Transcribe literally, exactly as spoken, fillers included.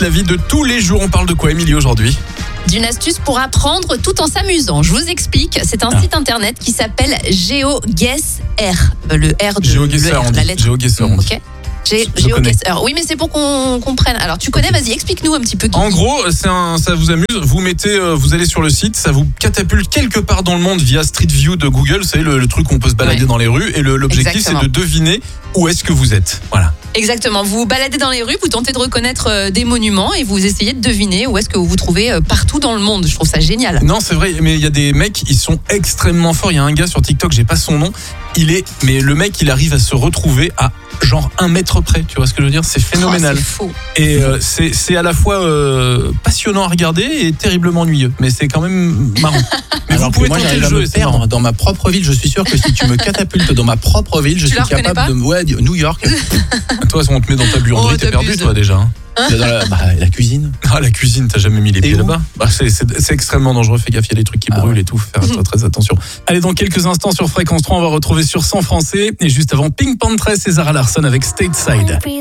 La vie de tous les jours, on parle de quoi, Émilie, aujourd'hui? D'une astuce pour apprendre tout en s'amusant. Je vous explique, c'est un Ah. site internet qui s'appelle GeoGuessr. Le R de GeoGuessr, le R, on la dit. lettre. GeoGuessr, on dit. Ok. G- Je connais. GeoGuessr. Oui, mais c'est pour qu'on comprenne. Alors, tu connais, vas-y, explique-nous un petit peu. En gros, c'est un, ça vous amuse. Vous mettez, euh, vous allez sur le site, ça vous catapulte quelque part dans le monde via Street View de Google. C'est le, le truc où on peut se balader Ouais. dans les rues. Et le- l'objectif, Exactement. c'est de deviner où est-ce que vous êtes. Voilà. Exactement. Vous vous baladez dans les rues, vous tentez de reconnaître euh, des monuments et vous essayez de deviner où est-ce que vous vous trouvez euh, partout dans le monde. Je trouve ça génial. Non, c'est vrai, mais il y a des mecs, ils sont extrêmement forts. Il y a un gars sur TikTok, j'ai pas son nom. Il est, mais le mec, il arrive à se retrouver à genre un mètre près. Tu vois ce que je veux dire? C'est phénoménal. Oh, c'est fou. Et euh, c'est, c'est à la fois euh, passionnant à regarder et terriblement ennuyeux. Mais c'est quand même marrant. Mais Alors vous que pouvez moi, tenter j'arrive le à jeu me et c'est marrant. perdre dans ma propre ville. Je suis sûr que si tu me catapultes dans ma propre ville, je Tu suis la reconnais capable pas de. Ouais, New York. Toi, on te met dans ta buanderie, Oh, t'es perdu, t'abuses. toi déjà. hein. Dans la, bah, la cuisine. Ah, la cuisine, t'as jamais mis les Et pieds où là-bas? Bah, c'est, c'est, c'est extrêmement dangereux. Fais gaffe, il y a des trucs qui Ah brûlent ouais. et tout. Faut faire très, très attention. Allez, dans quelques instants sur Fréquence trois, on va retrouver sur cent français. Et juste avant, Pink Panthers et Zara Larsson avec Stateside.